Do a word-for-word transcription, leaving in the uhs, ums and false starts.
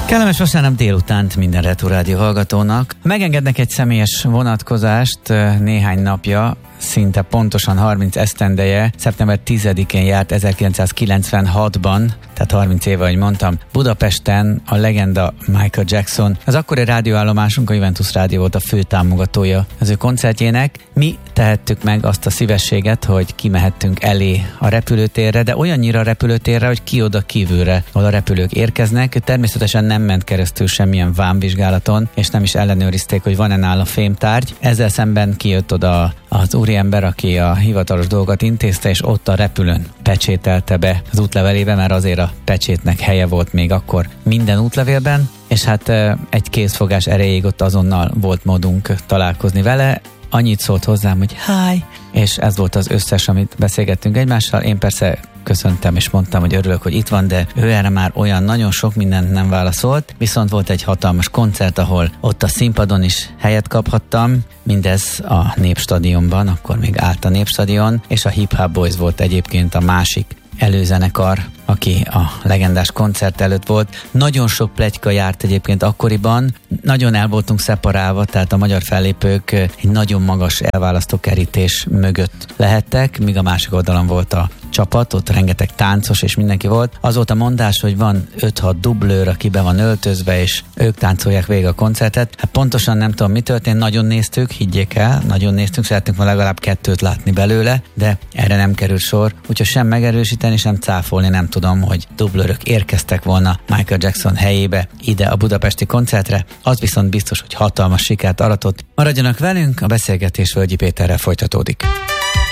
Kellemes vasárnap délutánt minden Retro Rádió hallgatónak. Megengednek egy személyes vonatkozást néhány napja, szinte pontosan harminc esztendeje, szeptember tizedikén járt ezerkilencszázkilencvenhatban, tehát harminc éve, ahogy mondtam, Budapesten a legenda Michael Jackson. Az akkori rádióállomásunk, a Juventus Rádió volt a fő támogatója az ő koncertjének. Mi tehettük meg azt a szívességet, hogy kimehettünk elé a repülőtérre, de olyannyira a repülőtérre, hogy ki oda kívülre, ahol a repülők érkeznek. Természetesen nem ment keresztül semmilyen vámvizsgálaton, és nem is ellenőrizték, hogy van-e nála fémtárgy. Ezzel szemben kijött oda az úriember, aki a hivatalos dolgot intézte, és ott a repülőn pecsételte be az útlevelébe, mert azért a pecsétnek helye volt még akkor minden útlevélben, és hát egy kézfogás erejéig ott azonnal volt módunk találkozni vele. Annyit szólt hozzám, hogy hi, és ez volt az összes, amit beszélgettünk egymással. Én persze köszöntem és mondtam, hogy örülök, hogy itt van, de ő erre már olyan nagyon sok mindent nem válaszolt. Viszont volt egy hatalmas koncert, ahol ott a színpadon is helyet kaphattam, mindez a Népstadionban, akkor még állt a Népstadion, és a Hip Hop Boys volt egyébként a másik előzenekar, aki a legendás koncert előtt volt. Nagyon sok pletyka járt egyébként akkoriban, nagyon el voltunk szeparálva, tehát a magyar fellépők egy nagyon magas elválasztó kerítés mögött lehettek, míg a másik oldalon volt a csapat, ott rengeteg táncos és mindenki volt. Az volt a mondás, hogy van öt-hat dublőr, aki be van öltözve, és ők táncolják végig a koncertet. Hát pontosan nem tudom, mi történt, nagyon néztük, higgyék el, nagyon néztünk, szerettünk volna legalább kettőt látni belőle, de erre nem került sor, úgyhogy sem megerősíteni, sem cáfolni nem tudom, hogy dublőrök érkeztek volna Michael Jackson helyébe ide a budapesti koncertre. Az viszont biztos, hogy hatalmas sikert aratott. Maradjanak velünk, a beszélgetés Völgyi Péterrel folytatódik.